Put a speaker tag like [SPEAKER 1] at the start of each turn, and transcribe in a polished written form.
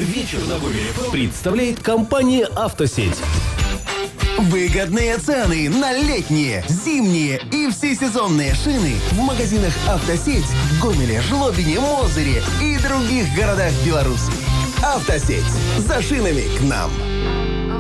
[SPEAKER 1] Вечер на Гомеле представляет компания «Автосеть».
[SPEAKER 2] Выгодные цены на летние, зимние и всесезонные шины в магазинах «Автосеть» в Гомеле, Жлобине, Мозыре и других городах Беларуси. «Автосеть». За шинами к нам.